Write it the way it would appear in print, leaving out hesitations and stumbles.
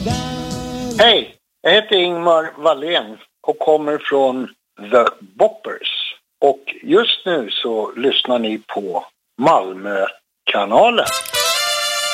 Hej, jag heter Ingmar Wallén och kommer från The Boppers. Och just nu så lyssnar ni på Malmökanalen.